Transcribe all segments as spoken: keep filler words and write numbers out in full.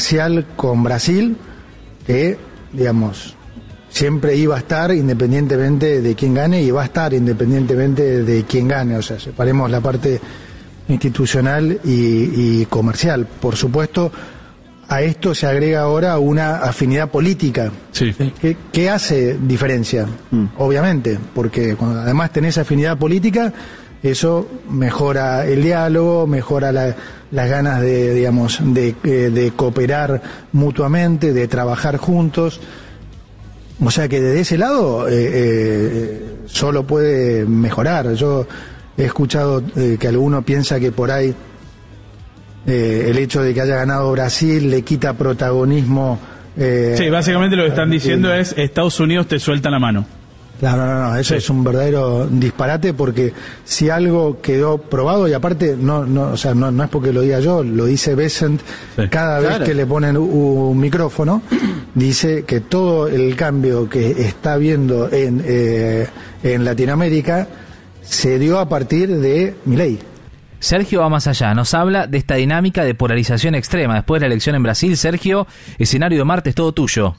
comercial con Brasil que, digamos, siempre iba a estar independientemente de quién gane y va a estar independientemente de quién gane. O sea, separemos la parte institucional y, y comercial. Por supuesto, a esto se agrega ahora una afinidad política. Sí. ¿Qué, qué hace diferencia? Mm. Obviamente, porque cuando además tenés afinidad política, eso mejora el diálogo, mejora la, las ganas de, digamos, de, de cooperar mutuamente, de trabajar juntos. O sea que desde ese lado eh, eh, solo puede mejorar. Yo he escuchado eh, que alguno piensa que por ahí eh, el hecho de que haya ganado Brasil le quita protagonismo. Eh, sí, básicamente lo que están diciendo eh, es Estados Unidos te suelta la mano. Claro, no, no, eso sí. Es un verdadero disparate, porque si algo quedó probado, y aparte no, no, o sea, no, no es porque lo diga yo, lo dice Bessent, sí. Cada claro. vez que le ponen un, un micrófono, dice que todo el cambio que está habiendo en, eh, en Latinoamérica se dio a partir de Milei. Sergio va más allá, nos habla de esta dinámica de polarización extrema. Después de la elección en Brasil, Sergio, escenario de Marte es todo tuyo.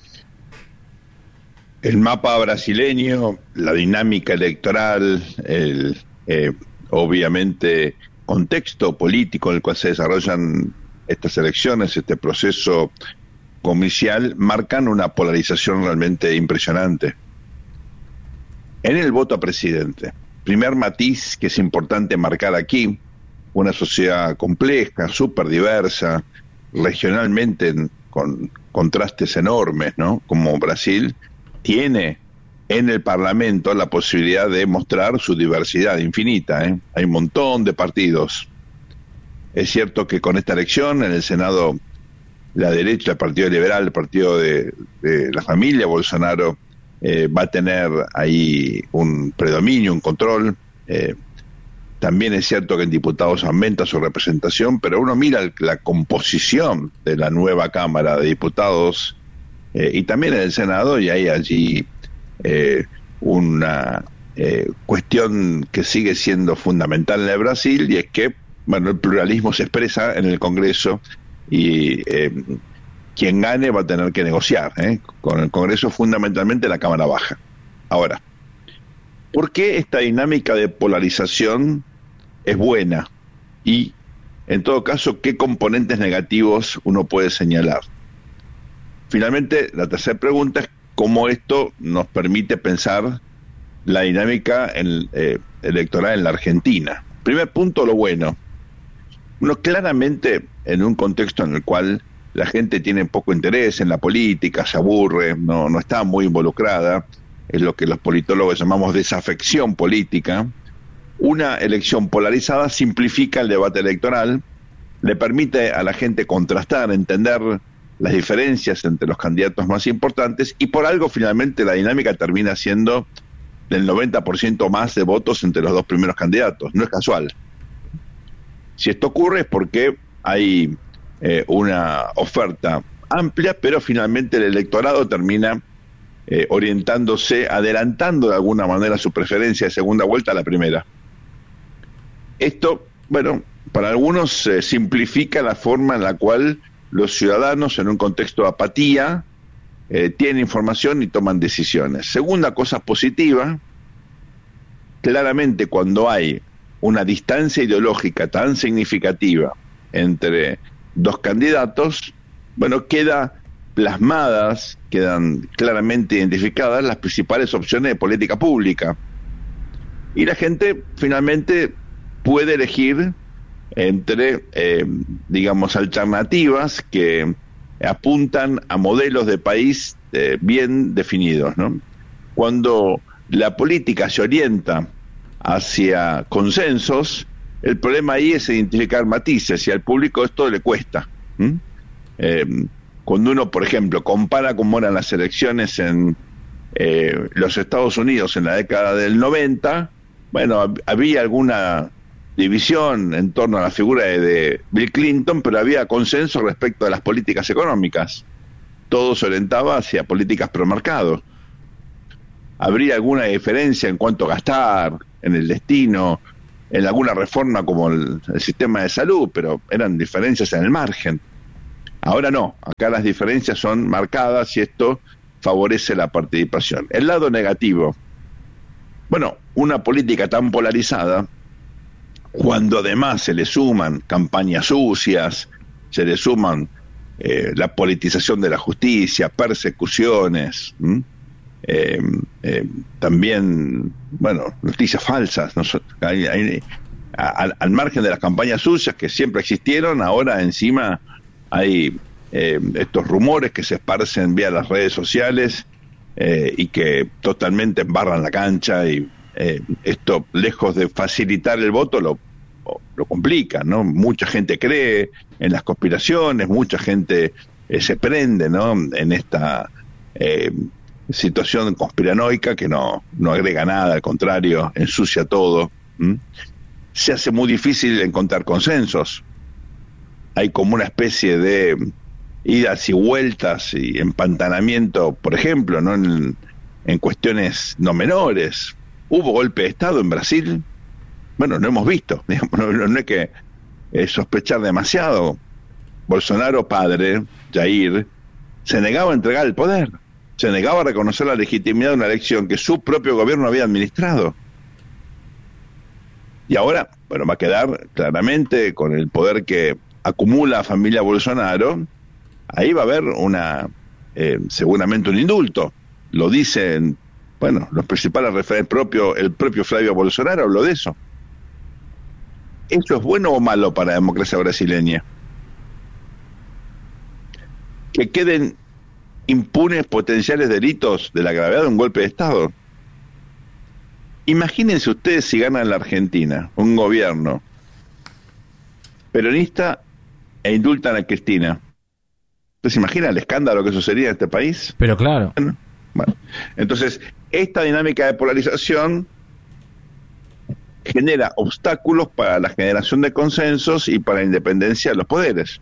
El mapa brasileño, la dinámica electoral, el eh, obviamente contexto político en el cual se desarrollan estas elecciones, este proceso comercial, marcan una polarización realmente impresionante. En el voto a presidente, primer matiz que es importante marcar aquí, una sociedad compleja, súper diversa, regionalmente con contrastes enormes, ¿no? Como Brasil, tiene en el Parlamento la posibilidad de mostrar su diversidad infinita, ¿eh? Hay un montón de partidos. Es cierto que con esta elección en el Senado, la derecha, el Partido Liberal, el Partido de, de la familia Bolsonaro, eh, va a tener ahí un predominio, un control. Eh, también es cierto que en diputados aumenta su representación, pero uno mira la composición de la nueva Cámara de Diputados, Eh, y también en el Senado, y hay allí eh, una eh, cuestión que sigue siendo fundamental en el Brasil, y es que, bueno, el pluralismo se expresa en el Congreso, y eh, quien gane va a tener que negociar ¿eh? con el Congreso, fundamentalmente la Cámara Baja. Ahora, ¿por qué esta dinámica de polarización es buena? Y, en todo caso, ¿qué componentes negativos uno puede señalar? Finalmente, la tercera pregunta es cómo esto nos permite pensar la dinámica en, eh, electoral en la Argentina. Primer punto, lo bueno. Uno claramente, en un contexto en el cual la gente tiene poco interés en la política, se aburre, no, no está muy involucrada, es lo que los politólogos llamamos desafección política, una elección polarizada simplifica el debate electoral, le permite a la gente contrastar, entender las diferencias entre los candidatos más importantes, y por algo finalmente la dinámica termina siendo del noventa por ciento más de votos entre los dos primeros candidatos. No es casual. Si esto ocurre es porque hay eh, una oferta amplia, pero finalmente el electorado termina eh, orientándose, adelantando de alguna manera su preferencia de segunda vuelta a la primera. Esto, bueno, para algunos eh, simplifica la forma en la cual los ciudadanos, en un contexto de apatía, eh, tienen información y toman decisiones. Segunda cosa positiva, claramente cuando hay una distancia ideológica tan significativa entre dos candidatos, bueno, queda plasmadas, quedan claramente identificadas las principales opciones de política pública. Y la gente finalmente puede elegir entre, eh, digamos, alternativas que apuntan a modelos de país eh, bien definidos, ¿no? Cuando la política se orienta hacia consensos, el problema ahí es identificar matices, y al público esto le cuesta. ¿Mm? Eh, cuando uno, por ejemplo, compara cómo eran las elecciones en eh, los Estados Unidos en la década del noventa, bueno, hab- había alguna división en torno a la figura de, de Bill Clinton, pero había consenso respecto a las políticas económicas. Todo se orientaba hacia políticas pro mercado. Habría alguna diferencia en cuanto a gastar, en el destino, en alguna reforma como el, el sistema de salud, pero eran diferencias en el margen. Ahora no, acá las diferencias son marcadas y esto favorece la participación. El lado negativo, bueno, una política tan polarizada, cuando además se le suman campañas sucias, se le suman eh, la politización de la justicia, persecuciones, eh, eh, también, bueno, noticias falsas, ¿no? hay, hay, a, al, al margen de las campañas sucias que siempre existieron, ahora encima hay eh, estos rumores que se esparcen vía las redes sociales eh, y que totalmente embarran la cancha, y eh, esto, lejos de facilitar el voto, lo, lo complica, ¿no? Mucha gente cree en las conspiraciones, mucha gente eh, se prende, ¿no?, en esta eh, situación conspiranoica que no, no agrega nada, al contrario, ensucia todo. ¿Mm? Se hace muy difícil encontrar consensos. Hay como una especie de idas y vueltas y empantanamiento, por ejemplo, ¿no?, en, en cuestiones no menores. Hubo golpe de Estado en Brasil. Bueno, no hemos visto, digamos, no, no hay que eh, sospechar demasiado. Bolsonaro padre, Jair, se negaba a entregar el poder, se negaba a reconocer la legitimidad de una elección que su propio gobierno había administrado. Y ahora, bueno, va a quedar claramente con el poder que acumula la familia Bolsonaro, ahí va a haber una, eh, seguramente un indulto. Lo dicen, bueno, los principales referentes, propio, el propio Flavio Bolsonaro habló de eso. ¿Eso es bueno o malo para la democracia brasileña? Que queden impunes potenciales delitos de la gravedad de un golpe de Estado. Imagínense ustedes si gana en la Argentina un gobierno peronista e indultan a Cristina. ¿Ustedes se imaginan el escándalo que sucedería en este país? Pero claro. Bueno, bueno, entonces, esta dinámica de polarización genera obstáculos para la generación de consensos y para la independencia de los poderes.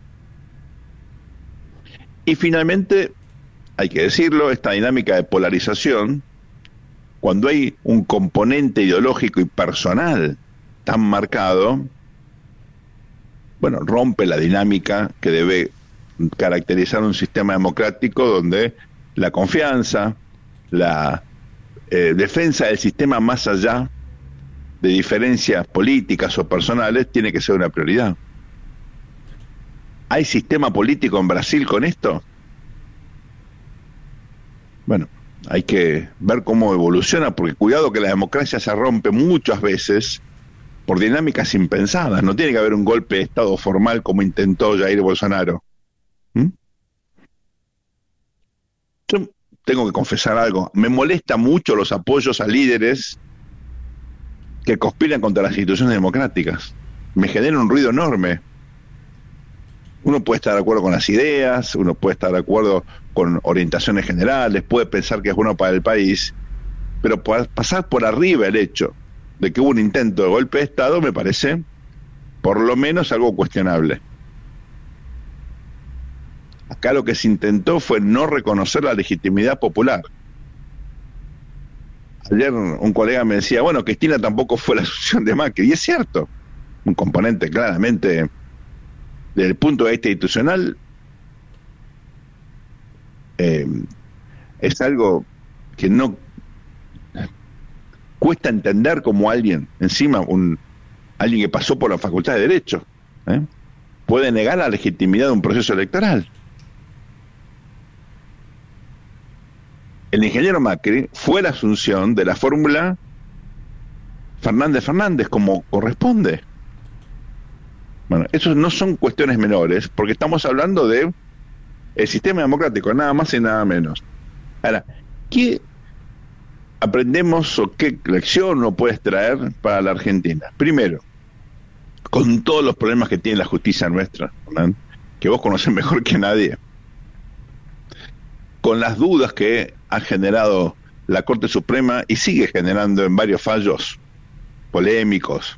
Y finalmente, hay que decirlo, esta dinámica de polarización, cuando hay un componente ideológico y personal tan marcado, bueno, rompe la dinámica que debe caracterizar un sistema democrático donde la confianza, la eh, defensa del sistema más allá de diferencias políticas o personales tiene que ser una prioridad. ¿Hay sistema político en Brasil con esto? Bueno, hay que ver cómo evoluciona, porque cuidado que la democracia se rompe muchas veces por dinámicas impensadas. No tiene que haber un golpe de Estado formal como intentó Jair Bolsonaro. ¿Mm? Yo tengo que confesar algo. Me molesta mucho los apoyos a líderes que conspiran contra las instituciones democráticas. Me genera un ruido enorme. Uno puede estar de acuerdo con las ideas, uno puede estar de acuerdo con orientaciones generales, puede pensar que es bueno para el país, pero pasar por arriba el hecho de que hubo un intento de golpe de Estado me parece, por lo menos, algo cuestionable. Acá lo que se intentó fue no reconocer la legitimidad popular. Ayer un colega me decía, bueno, Cristina tampoco fue la asunción de Macri, y es cierto, un componente claramente desde el punto de vista institucional eh, es algo que no cuesta entender como alguien, encima un alguien que pasó por la Facultad de Derecho, ¿eh? puede negar la legitimidad de un proceso electoral. El ingeniero Macri fue la asunción de la fórmula Fernández Fernández como corresponde. Bueno, eso no son cuestiones menores, porque estamos hablando de el sistema democrático, nada más y nada menos. Ahora, ¿qué aprendemos o qué lección uno puede extraer para la Argentina? Primero, con todos los problemas que tiene la justicia nuestra, ¿verdad?, que vos conocés mejor que nadie, con las dudas que ha generado la Corte Suprema y sigue generando en varios fallos polémicos,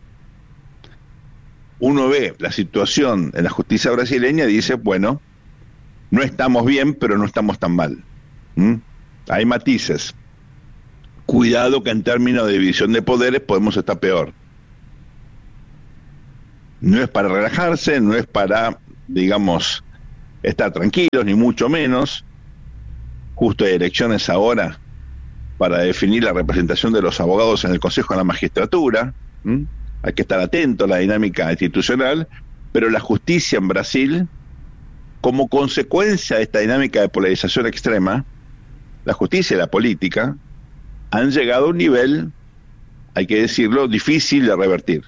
uno ve la situación en la justicia brasileña y dice, bueno, no estamos bien, pero no estamos tan mal. ¿Mm? Hay matices. Cuidado que en términos de división de poderes podemos estar peor. No es para relajarse, no es para, digamos, estar tranquilos, ni mucho menos. Justo hay elecciones ahora para definir la representación de los abogados en el Consejo de la Magistratura. ¿Mm? Hay que estar atento a la dinámica institucional, pero la justicia en Brasil, como consecuencia de esta dinámica de polarización extrema, la justicia y la política han llegado a un nivel, hay que decirlo, difícil de revertir.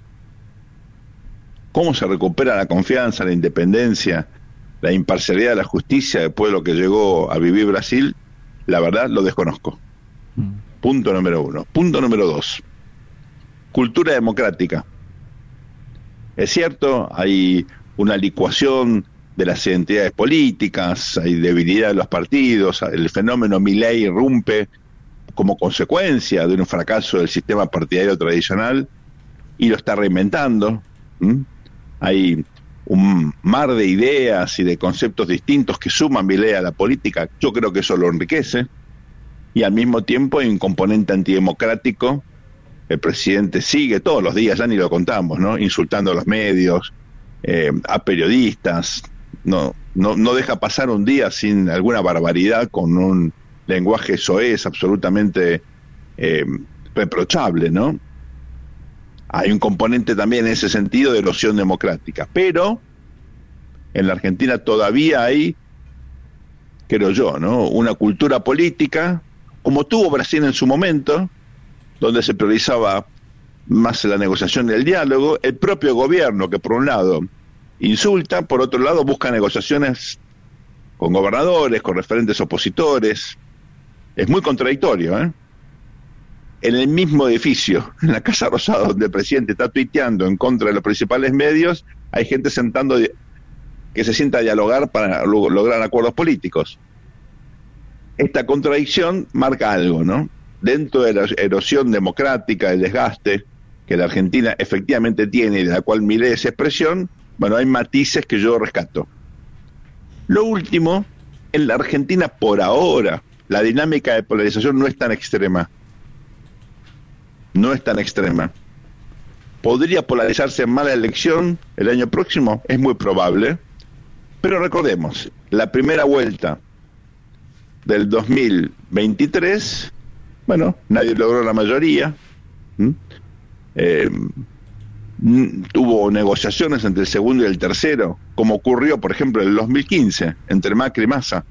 ¿Cómo se recupera la confianza, la independencia, la imparcialidad de la justicia después de lo que llegó a vivir Brasil? La verdad, lo desconozco. Mm. Punto número uno. Punto número dos. Cultura democrática. Es cierto, hay una licuación de las identidades políticas, hay debilidad de los partidos, el fenómeno Milei irrumpe como consecuencia de un fracaso del sistema partidario tradicional y lo está reinventando. ¿Mm? Hay un mar de ideas y de conceptos distintos que suman Milei a la política. Yo creo que eso lo enriquece, y al mismo tiempo hay un componente antidemocrático. El presidente sigue todos los días, ya ni lo contamos, ¿no?, insultando a los medios, eh, a periodistas. No, no, no deja pasar un día sin alguna barbaridad, con un lenguaje soez absolutamente eh, reprochable, ¿no? Hay un componente también en ese sentido de erosión democrática, pero en la Argentina todavía hay, creo yo, ¿no?, una cultura política, como tuvo Brasil en su momento, donde se priorizaba más la negociación y el diálogo, el propio gobierno que por un lado insulta, por otro lado busca negociaciones con gobernadores, con referentes opositores. Es muy contradictorio, ¿eh? En el mismo edificio, en la Casa Rosada, donde el presidente está tuiteando en contra de los principales medios, hay gente sentando que se sienta a dialogar para lograr acuerdos políticos. Esta contradicción marca algo, ¿no? Dentro de la erosión democrática, el desgaste que la Argentina efectivamente tiene y de la cual Milei es expresión, bueno, hay matices que yo rescato. Lo último, en la Argentina por ahora, la dinámica de polarización no es tan extrema. No es tan extrema. ¿Podría polarizarse más la elección el año próximo? Es muy probable. Pero recordemos, la primera vuelta del dos mil veintitrés, bueno, nadie logró la mayoría. ¿Mm? Eh, tuvo negociaciones entre el segundo y el tercero, como ocurrió, por ejemplo, en el dos mil quince, entre Macri y Massa,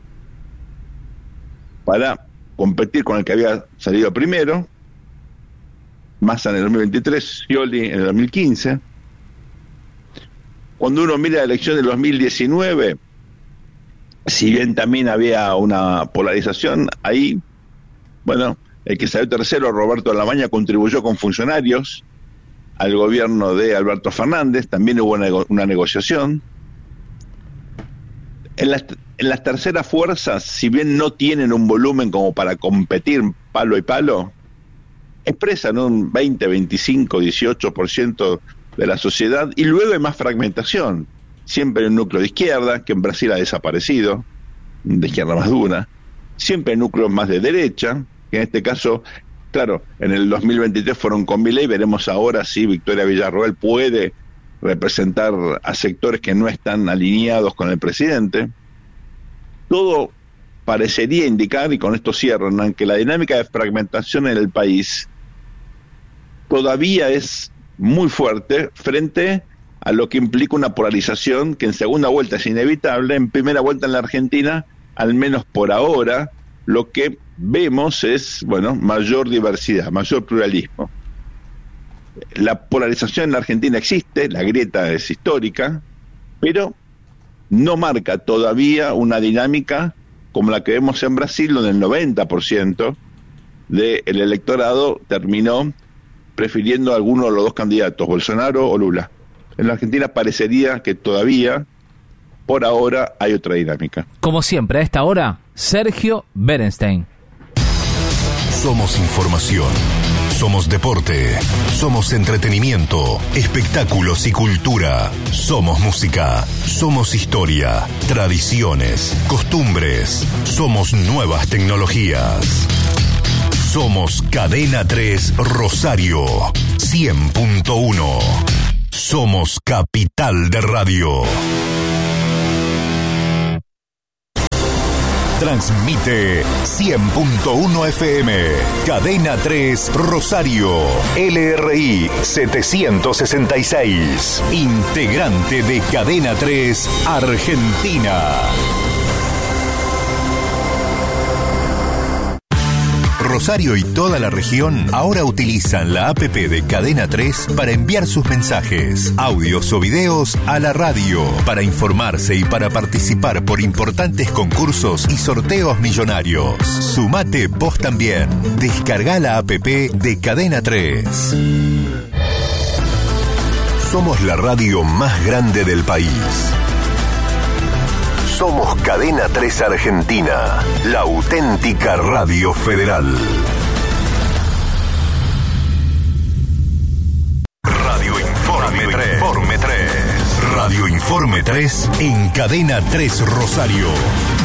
para competir con el que había salido primero. Massa en el dos mil veintitrés, Scioli en el dos mil quince. Cuando uno mira la elección del dos mil diecinueve, si bien también había una polarización, ahí, bueno, el que salió tercero, Roberto Lamagna, contribuyó con funcionarios al gobierno de Alberto Fernández, también hubo una, una negociación. En las, en las terceras fuerzas, si bien no tienen un volumen como para competir palo y palo, expresan un veinte, veinticinco, dieciocho por ciento de la sociedad, y luego hay más fragmentación. Siempre hay un núcleo de izquierda, que en Brasil ha desaparecido, de izquierda más dura. Siempre hay núcleos más de derecha, que en este caso, claro, en el dos mil veintitrés fueron con Milei. Veremos ahora si Victoria Villarroel puede representar a sectores que no están alineados con el presidente. Todo parecería indicar, y con esto cierran, que la dinámica de fragmentación en el país todavía es muy fuerte frente a lo que implica una polarización que en segunda vuelta es inevitable. En primera vuelta en la Argentina, al menos por ahora, lo que vemos es, bueno, mayor diversidad, mayor pluralismo. La polarización en la Argentina existe, la grieta es histórica, pero no marca todavía una dinámica como la que vemos en Brasil, donde el noventa por ciento del electorado terminó prefiriendo a alguno de los dos candidatos, Bolsonaro o Lula. En la Argentina parecería que todavía, por ahora, hay otra dinámica. Como siempre, a esta hora, Sergio Berenstein. Somos información, somos deporte, somos entretenimiento, espectáculos y cultura, somos música, somos historia, tradiciones, costumbres, somos nuevas tecnologías. Somos Cadena tres Rosario, cien punto uno. Somos Capital de Radio. Transmite cien punto uno F M. Cadena tres Rosario. L R I setecientos sesenta y seis. Integrante de Cadena tres Argentina. Rosario y toda la región ahora utilizan la app de Cadena tres para enviar sus mensajes, audios o videos a la radio, para informarse y para participar por importantes concursos y sorteos millonarios. Sumate vos también. Descarga la app de Cadena tres. Somos la radio más grande del país. Somos Cadena tres Argentina, la auténtica radio federal. Radio Informe tres. Informe tres. Radio Informe tres en Cadena tres Rosario.